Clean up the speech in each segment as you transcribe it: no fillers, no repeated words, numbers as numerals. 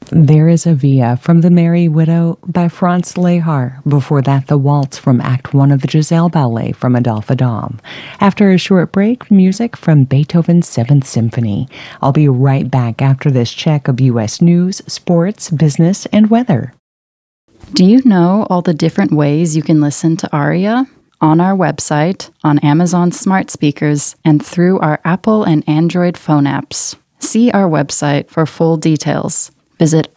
There is a Via from The Merry Widow by Franz Lehár. Before that, the Waltz from Act 1 of the Giselle Ballet from Adolphe Adam. After a short break, music from Beethoven's 7th Symphony. I'll be right back after this check of U.S. news, sports, business, and weather. Do you know all the different ways you can listen to ARIA? On our website, on Amazon smart speakers, and through our Apple and Android phone apps. See our website for full details. Visit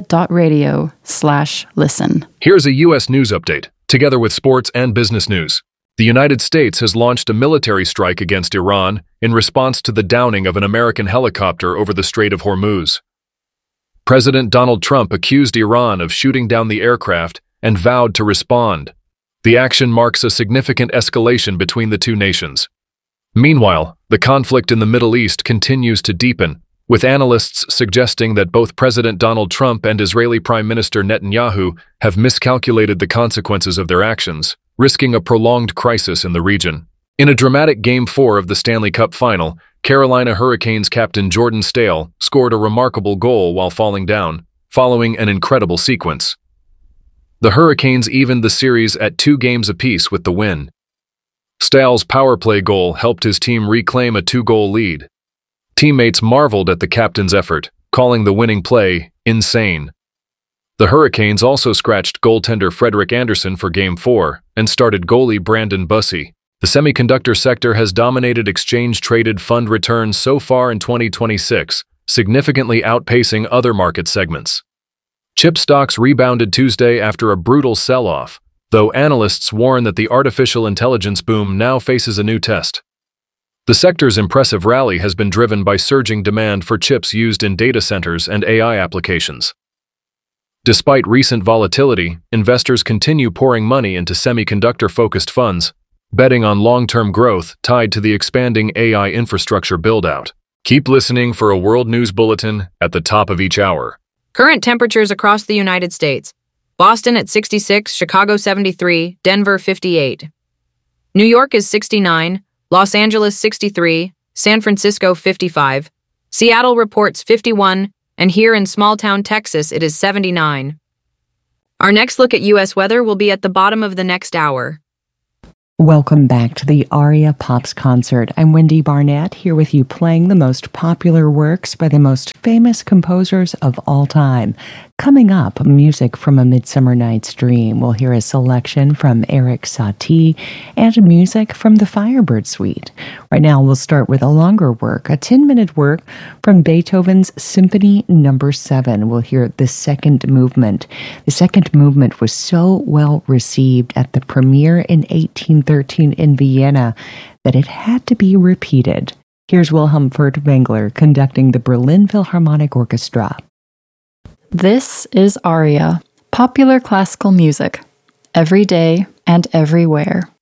aria.radio/listen. Here's a U.S. news update, together with sports and business news. The United States has launched a military strike against Iran in response to the downing of an American helicopter over the Strait of Hormuz. President Donald Trump accused Iran of shooting down the aircraft and vowed to respond. The action marks a significant escalation between the two nations. Meanwhile, the conflict in the Middle East continues to deepen, with analysts suggesting that both President Donald Trump and Israeli Prime Minister Netanyahu have miscalculated the consequences of their actions, risking a prolonged crisis in the region. In a dramatic Game 4 of the Stanley Cup Final, Carolina Hurricanes captain Jordan Staal scored a remarkable goal while falling down, following an incredible sequence. The Hurricanes evened the series at 2 games apiece with the win. Staal's power play goal helped his team reclaim a 2-goal lead. Teammates marveled at the captain's effort, calling the winning play insane. The Hurricanes also scratched goaltender Frederik Andersen for Game 4 and started goalie Brandon Bussi. The semiconductor sector has dominated exchange-traded fund returns so far in 2026, significantly outpacing other market segments. Chip stocks rebounded Tuesday after a brutal sell-off, though analysts warn that the artificial intelligence boom now faces a new test. The sector's impressive rally has been driven by surging demand for chips used in data centers and AI applications. Despite recent volatility, investors continue pouring money into semiconductor-focused funds, betting on long-term growth tied to the expanding AI infrastructure build-out. Keep listening for a world news bulletin at the top of each hour. Current temperatures across the United States. Boston at 66, Chicago 73, Denver 58. New York is 69, Los Angeles 63, San Francisco 55, Seattle reports 51, and here in small-town Texas it is 79. Our next look at U.S. weather will be at the bottom of the next hour. Welcome back to the ARIA Pops Concert. I'm Wendy Barnett, here with you playing the most popular works by the most famous composers of all time. Coming up, music from A Midsummer Night's Dream. We'll hear a selection from Erik Satie and music from the Firebird Suite. Right now, we'll start with a longer work, a 10-minute work from Beethoven's Symphony No. 7. We'll hear the second movement. The second movement was so well received at the premiere in 1813 in Vienna that it had to be repeated. Here's Wilhelm Furtwängler conducting the Berlin Philharmonic Orchestra. This is ARIA, popular classical music, every day and everywhere.